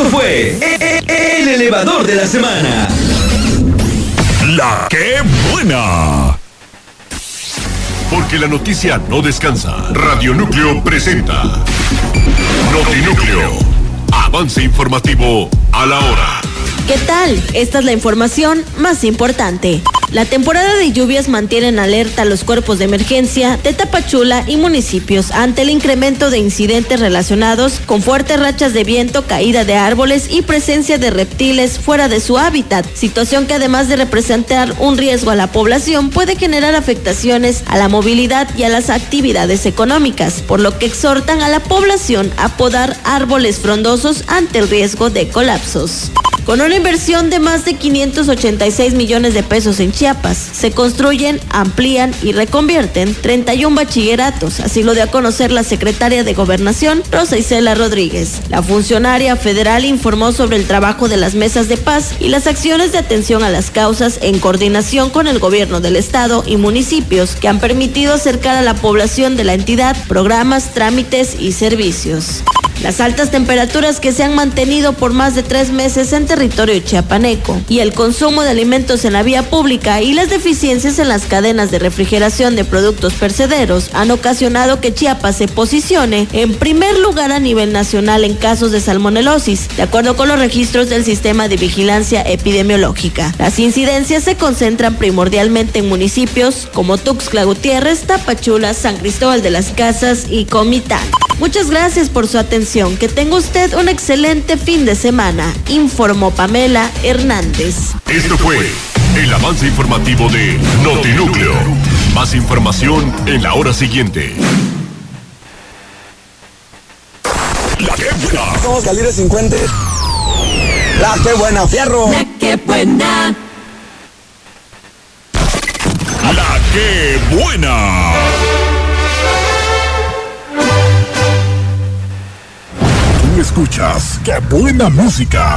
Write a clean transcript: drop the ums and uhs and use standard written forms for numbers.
Esto fue el elevador de la semana. La que buena. Porque la noticia no descansa. Radio Núcleo presenta Notinúcleo. Avance informativo a la hora. ¿Qué tal? Esta es la información más importante. La temporada de lluvias mantiene en alerta a los cuerpos de emergencia de Tapachula y municipios ante el incremento de incidentes relacionados con fuertes rachas de viento, caída de árboles y presencia de reptiles fuera de su hábitat, situación que además de representar un riesgo a la población puede generar afectaciones a la movilidad y a las actividades económicas, por lo que exhortan a la población a podar árboles frondosos ante el riesgo de colapsos. Con una inversión de más de 586 millones de pesos en Chiapas, se construyen, amplían y reconvierten 31 bachilleratos, así lo dio a conocer la secretaria de Gobernación, Rosa Isela Rodríguez. La funcionaria federal informó sobre el trabajo de las mesas de paz y las acciones de atención a las causas en coordinación con el gobierno del estado y municipios que han permitido acercar a la población de la entidad programas, trámites y servicios. Las altas temperaturas que se han mantenido por más de 3 meses en territorio chiapaneco y el consumo de alimentos en la vía pública y las deficiencias en las cadenas de refrigeración de productos perecederos han ocasionado que Chiapas se posicione en primer lugar a nivel nacional en casos de salmonelosis, de acuerdo con los registros del Sistema de Vigilancia Epidemiológica. Las incidencias se concentran primordialmente en municipios como Tuxtla Gutiérrez, Tapachula, San Cristóbal de las Casas y Comitán. Muchas gracias por su atención. Que tenga usted un excelente fin de semana, informó Pamela Hernández. Esto fue el avance informativo de Notinúcleo. Más información en la hora siguiente. La que buena. Somos Calibre 50. La que buena, fierro. La que buena. La que buena. Escuchas, qué buena música.